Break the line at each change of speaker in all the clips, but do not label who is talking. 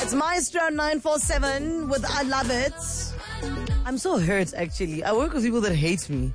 It's Maestro 947 with I Love It. I'm so hurt, actually. I work with people that hate me.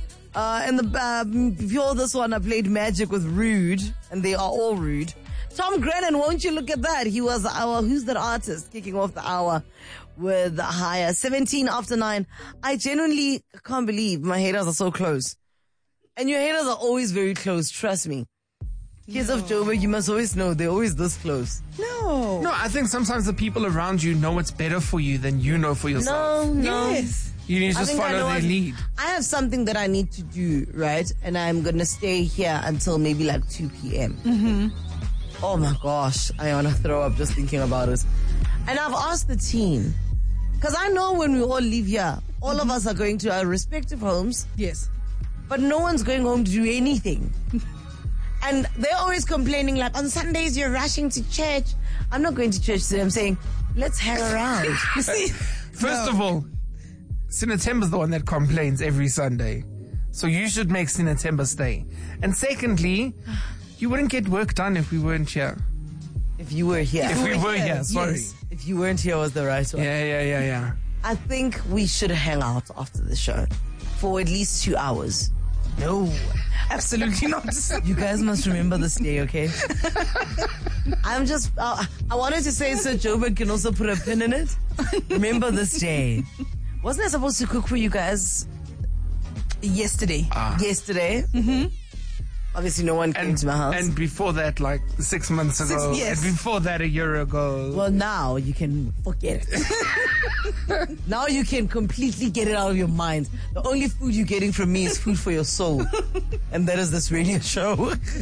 Before this one, I played Magic with Rude, and they are all rude. Tom Grennan, won't you look at that? He was our Who's That Artist, kicking off the hour with Higher. 17 after 9. I genuinely can't believe my haters are so close. And your haters are always very close, trust me. Kids of Joburg, you must always know they're always this close.
No, I think sometimes the people around you know what's better for you than you know for yourself.
No.
Yes. You need to just follow their lead.
I have something that I need to do, right? And I'm going to stay here until maybe like 2 p.m.
Mm-hmm.
Oh my gosh, I want to throw up just thinking about it. And I've asked the team, because I know when we all leave here, all of us are going to our respective homes.
Yes.
But no one's going home to do anything. And they're always complaining like, on Sundays you're rushing to church. I'm not going to church today. I'm saying, let's hang around.
You see, first of all, Sinatemba's the one that complains every Sunday. So you should make Sinatemba stay. And secondly, you wouldn't get work done if we weren't here.
If you were here.
If we were here, sorry.
Yes. If you weren't here was the right one.
Yeah.
I think we should hang out after the show for at least 2 hours.
No, absolutely not.
You guys must remember this day, okay? I'm just, I wanted to say so Joburg can also put a pin in it. Remember this day. Wasn't I supposed to cook for you guys yesterday? Yesterday? Mm-hmm. Obviously no one came to my house.
And before that, like 6 months ago.
Yes.
And before that, a year ago.
Well, now you can forget it. Now you can completely get it out of your mind. The only food you're getting from me is food for your soul. And that is this radio show.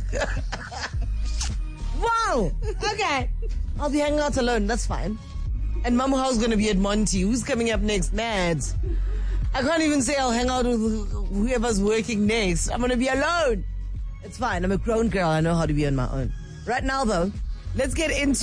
Wow! Okay. I'll be hanging out alone. That's fine. And Mama House going to be at Monty. Who's coming up next? Mads. I can't even say I'll hang out with whoever's working next. I'm going to be alone. It's fine. I'm a grown girl. I know how to be on my own. Right now, though, let's get into...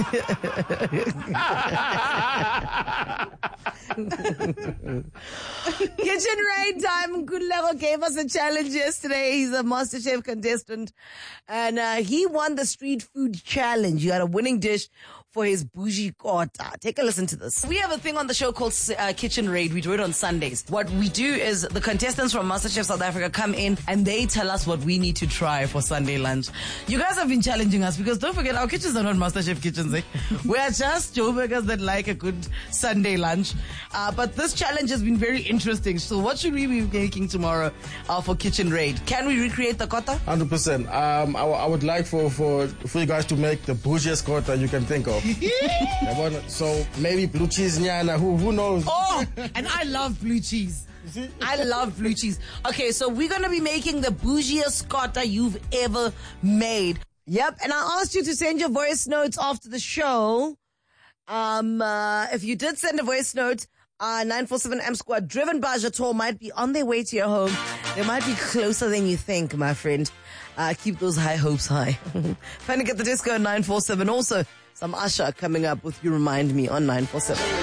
Kitchen Raid time. Kulego gave us a challenge yesterday. He's a MasterChef contestant. And he won the street food challenge. You had a winning dish for his bougie kota. Take a listen to this. We have a thing on the show called Kitchen Raid. We do it on Sundays. What we do is the contestants from MasterChef South Africa come in and they tell us what we need to try for Sunday lunch. You guys have been challenging us because don't forget, our kitchens are not MasterChef kitchens. We are just Joburgers that like a good Sunday lunch. But this challenge has been very interesting. So what should we be making tomorrow for Kitchen Raid? Can we recreate the kota?
100%. I would like for you guys to make the bougiest kota you can think of. So maybe blue cheese nyana, who knows?
Oh, and I love blue cheese. I love blue cheese. Okay, so we're going to be making the bougiest kota you've ever made. Yep, and I asked you to send your voice notes after the show. If you did send a voice note, 947 M Squad driven by Jator might be on their way to your home. They might be closer than you think, my friend. Keep those high hopes high. Panic at the Disco 947. Also, some Usher coming up with You Remind Me on 947.